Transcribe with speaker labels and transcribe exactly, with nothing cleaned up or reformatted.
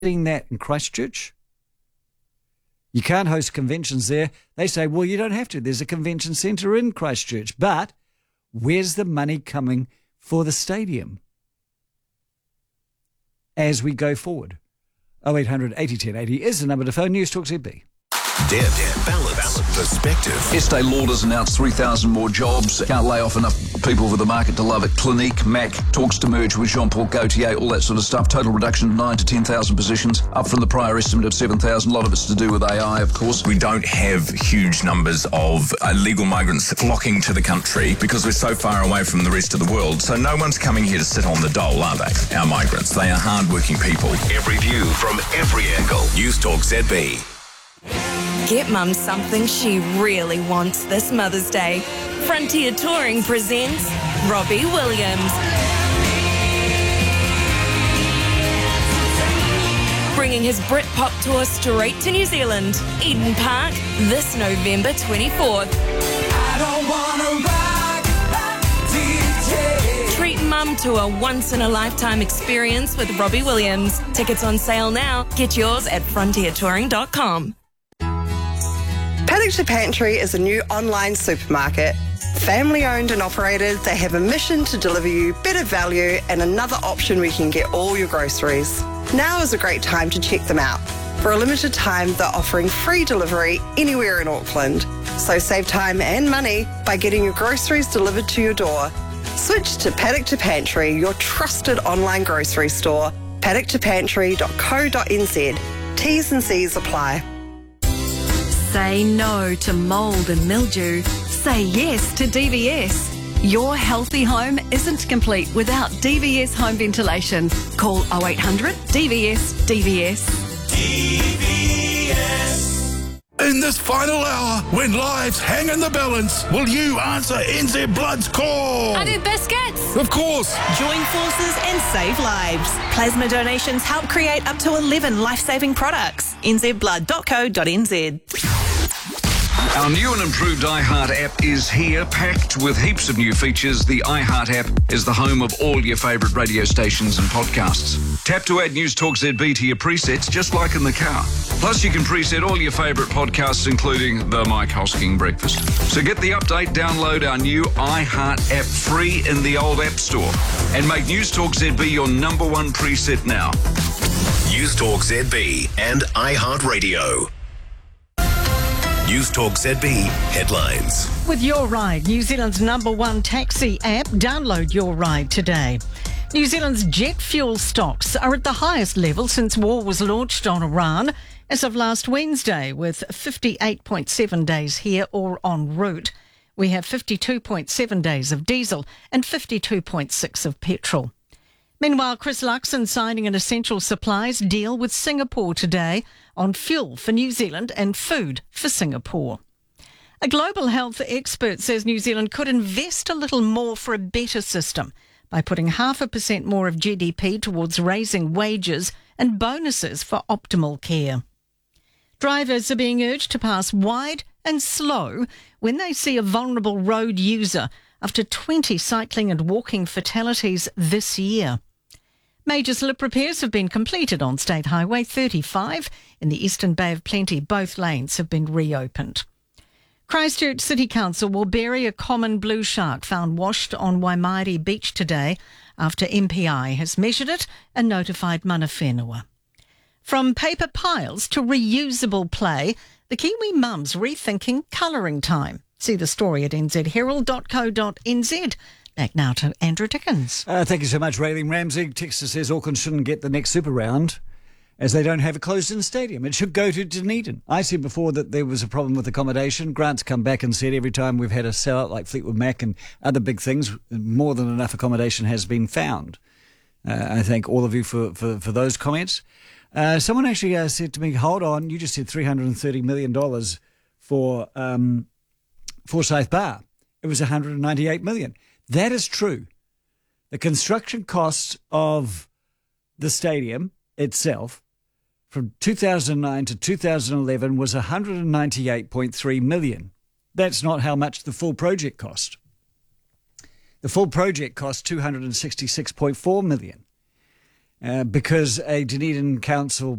Speaker 1: getting that in Christchurch. You can't host conventions there. They say, well, you don't have to. There's a convention centre in Christchurch. But where's the money coming for the stadium as we go forward? oh eight hundred eighty ten eighty is the number to phone. News Talk Z B.
Speaker 2: Deb, Deb, balance, balance, perspective.
Speaker 3: Estee Lauder's announced three thousand more jobs. Can't lay off enough people for the market to love it. Clinique, Mac, talks to merge with Jean-Paul Gaultier, all that sort of stuff. Total reduction of nine to ten thousand positions, up from the prior estimate of seven thousand. A lot of it's to do with A I, of course.
Speaker 2: We don't have huge numbers of illegal migrants flocking to the country because we're so far away from the rest of the world. So no one's coming here to sit on the dole, are they? Our migrants. They are hard-working people. Every view from every angle. News Talk Z B.
Speaker 4: Get Mum something she really wants this Mother's Day. Frontier Touring presents Robbie Williams. Bringing his Britpop tour straight to New Zealand, Eden Park, this November twenty-fourth.
Speaker 5: I don't wanna rock D J.
Speaker 4: Treat Mum to a once-in-a-lifetime experience with Robbie Williams. Tickets on sale now. Get yours at frontier touring dot com.
Speaker 6: Paddock to Pantry is a new online supermarket. Family owned and operated, they have a mission to deliver you better value and another option where you can get all your groceries. Now is a great time to check them out. For a limited time, they're offering free delivery anywhere in Auckland. So save time and money by getting your groceries delivered to your door. Switch to Paddock to Pantry, your trusted online grocery store. paddock to pantry dot co dot n z. T's and C's apply.
Speaker 7: Say no to mould and mildew. Say yes to D V S. Your healthy home isn't complete without D V S home ventilation. Call oh eight hundred D V S D V S.
Speaker 5: D V S.
Speaker 8: In this final hour, when lives hang in the balance, will you answer N Z Blood's call?
Speaker 9: I do biscuits.
Speaker 8: Of course.
Speaker 10: Join forces and save lives. Plasma donations help create up to eleven life-saving products. n z blood dot co dot n z.
Speaker 3: Our new and improved iHeart app is here, packed with heaps of new features. The iHeart app is the home of all your favourite radio stations and podcasts. Tap to add News Talk Z B to your presets, just like in the car. Plus, you can preset all your favourite podcasts, including the Mike Hosking Breakfast. So get the update, download our new iHeart app free in the old App Store, and make News Talk Z B your number one preset now.
Speaker 2: News Talk Z B and iHeartRadio. News Talk Z B headlines.
Speaker 11: With Your Ride, New Zealand's number one taxi app, download Your Ride today. New Zealand's jet fuel stocks are at the highest level since war was launched on Iran as of last Wednesday, with fifty-eight point seven days here or en route. We have fifty-two point seven days of diesel and fifty-two point six of petrol. Meanwhile, Chris Luxon signing an essential supplies deal with Singapore today on fuel for New Zealand and food for Singapore. A global health expert says New Zealand could invest a little more for a better system by putting half a percent more of G D P towards raising wages and bonuses for optimal care. Drivers are being urged to pass wide and slow when they see a vulnerable road user after twenty cycling and walking fatalities this year. Major slip repairs have been completed on State Highway thirty-five in the Eastern Bay of Plenty. Both lanes have been reopened. Christchurch City Council will bury a common blue shark found washed on Waimairi Beach today after M P I has measured it and notified Mana Whenua. From paper piles to reusable play, the Kiwi mums rethinking colouring time. See the story at n z herald dot co dot n z. Back now to Andrew Dickens.
Speaker 1: Uh, thank you so much, Raylene Ramsey. Texas says Auckland shouldn't get the next Super Round as they don't have a closed-in stadium. It should go to Dunedin. I said before that there was a problem with accommodation. Grant's come back and said every time we've had a sellout like Fleetwood Mac and other big things, more than enough accommodation has been found. Uh, I thank all of you for, for, for those comments. Uh, someone actually uh, said to me, hold on, you just said three hundred thirty million dollars for um, Forsyth Bar. It was one hundred ninety-eight million dollars. That is true. The construction costs of the stadium itself from two thousand nine to two thousand eleven was one hundred ninety-eight point three million dollars. That's not how much the full project cost. The full project cost two hundred sixty-six point four million dollars. uh, because a Dunedin council